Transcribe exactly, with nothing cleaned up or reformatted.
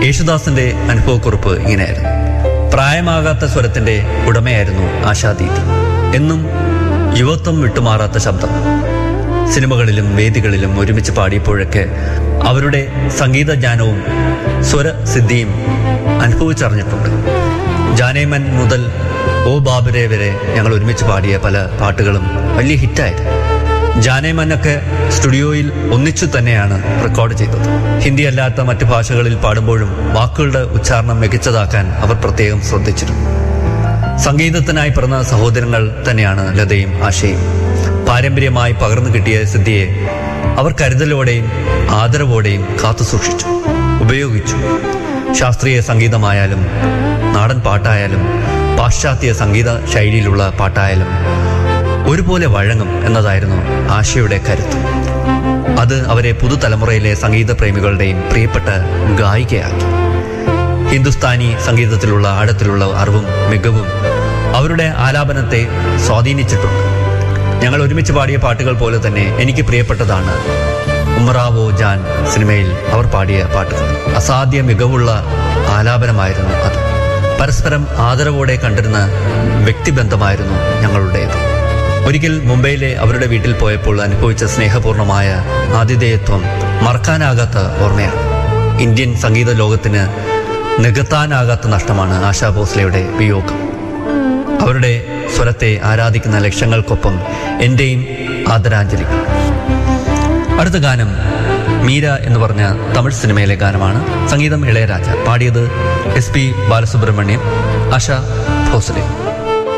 യേശുദാസിന്റെ അനുഭവക്കുറിപ്പ് ഇങ്ങനെയായിരുന്നു. പ്രായമാകാത്ത സ്വരത്തിന്റെ ഉടമയായിരുന്നു ആശാദീദി. എന്നും യുവത്വം വിട്ടുമാറാത്ത ശബ്ദം. സിനിമകളിലും വേദികളിലും ഒരുമിച്ച് പാടിയപ്പോഴൊക്കെ അവരുടെ സംഗീതജ്ഞാനവും സ്വരസിദ്ധിയും അനുഭവിച്ചറിഞ്ഞിട്ടുണ്ട്. ജാനേമൻ മുതൽ ഓ ബാബരെ വരെ ഞങ്ങൾ ഒരുമിച്ച് പാടിയ പല പാട്ടുകളും വലിയ ഹിറ്റായിരുന്നു. ജാനേമനൊക്കെ സ്റ്റുഡിയോയിൽ ഒന്നിച്ചു തന്നെയാണ് റെക്കോർഡ് ചെയ്തത്. ഹിന്ദി അല്ലാത്ത മറ്റു ഭാഷകളിൽ പാടുമ്പോഴും വാക്കുകളുടെ ഉച്ചാരണം മികച്ചതാക്കാൻ അവർ പ്രത്യേകം ശ്രദ്ധിച്ചിരുന്നു. സംഗീതത്തിനായി പിറന്ന സഹോദരങ്ങൾ തന്നെയാണ് ലതയും ആശയും. പാരമ്പര്യമായി പകർന്നു കിട്ടിയ സിദ്ധിയെ അവർ കരുതലോടെയും ആദരവോടെയും കാത്തുസൂക്ഷിച്ചു, ഉപയോഗിച്ചു. ശാസ്ത്രീയ സംഗീതമായാലും നാടൻ പാട്ടായാലും പാശ്ചാത്യ സംഗീത ശൈലിയിലുള്ള പാട്ടായാലും ഒരുപോലെ വഴങ്ങും എന്നതായിരുന്നു ആശയുടെ കരുത്ത്. അത് അവരെ പുതുതലമുറയിലെ സംഗീത പ്രേമികളുടെയും പ്രിയപ്പെട്ട ഗായികയാക്കി. ഹിന്ദുസ്ഥാനി സംഗീതത്തിലുള്ള ആഴത്തിലുള്ള അറിവും മികവും അവരുടെ ആലാപനത്തെ സ്വാധീനിച്ചിട്ടുണ്ട്. ഞങ്ങൾ ഒരുമിച്ച് പാടിയ പാട്ടുകൾ പോലെ തന്നെ എനിക്ക് പ്രിയപ്പെട്ടതാണ് ഉമറാവോ ജാൻ സിനിമയിൽ അവർ പാടിയ പാട്ടുകൾ. അസാധ്യ മികവുള്ള ആലാപനമായിരുന്നു അത്. പരസ്പരം ആദരവോടെ കണ്ടിരുന്ന വ്യക്തിബന്ധമായിരുന്നു ഞങ്ങളുടേത്. ഒരിക്കൽ മുംബൈയിലെ അവരുടെ വീട്ടിൽ പോയപ്പോൾ അനുഭവിച്ച സ്നേഹപൂർണമായ ആതിഥേയത്വം മറക്കാനാകാത്ത ഓർമ്മയാണ്. ഇന്ത്യൻ സംഗീത ലോകത്തിന് നികത്താനാകാത്ത നഷ്ടമാണ് ആശാ ഭോസ്ലെയുടെ വിയോഗം. അവരുടെ സ്വരത്തെ ആരാധിക്കുന്ന ലക്ഷങ്ങൾക്കൊപ്പം എന്റെയും ആദരാഞ്ജലി. അടുത്ത ഗാനം മീര എന്ന് പറഞ്ഞ തമിഴ് സിനിമയിലെ ഗാനമാണ്. സംഗീതം ഇളയരാജ, പാടിയത് എസ് പി ബാലസുബ്രഹ്മണ്യം, ആശാ ഭോസ്ലെ.